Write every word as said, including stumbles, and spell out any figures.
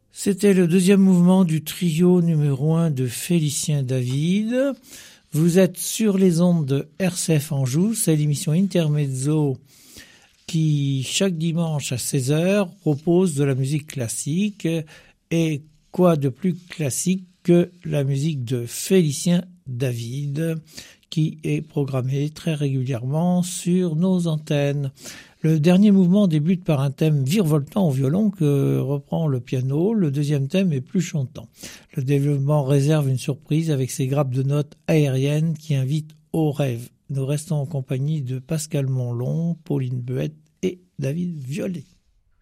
C'était le deuxième mouvement du trio numéro un de Félicien David. Vous êtes sur les ondes de R C F Anjou, c'est l'émission Intermezzo qui, chaque dimanche à seize heures, propose de la musique classique. Et quoi de plus classique que la musique de Félicien David, qui est programmée très régulièrement sur nos antennes. Le dernier mouvement débute par un thème virevoltant au violon que reprend le piano. Le deuxième thème est plus chantant. Le développement réserve une surprise avec ses grappes de notes aériennes qui invitent au rêve. Nous restons en compagnie de Pascal Monlon, Pauline Buette et David Violet.